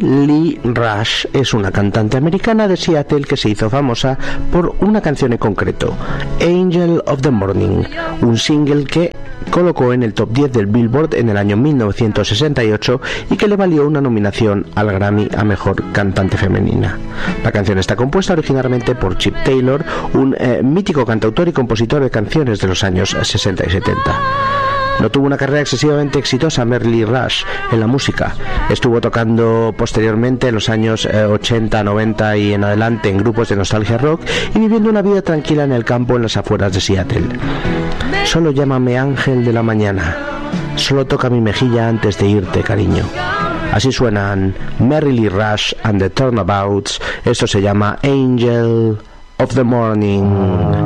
Lee Rush es una cantante americana de Seattle que se hizo famosa por una canción en concreto, Angel of the Morning, un single que colocó en el top 10 del Billboard en el año 1968 y que le valió una nominación al Grammy a Mejor Cantante Femenina. La canción está compuesta originalmente por Chip Taylor, un mítico cantautor y compositor de canciones de los años 60 y 70. No tuvo una carrera excesivamente exitosa Lee Rush en la música. Estuvo tocando posteriormente en los años 80, 90 y en adelante en grupos de nostalgia rock y viviendo una vida tranquila en el campo en las afueras de Seattle. Solo llámame ángel de la mañana. Solo toca mi mejilla antes de irte, cariño. Así suenan Mary Lee Rush and the Turnabouts. Esto se llama Angel of the Morning.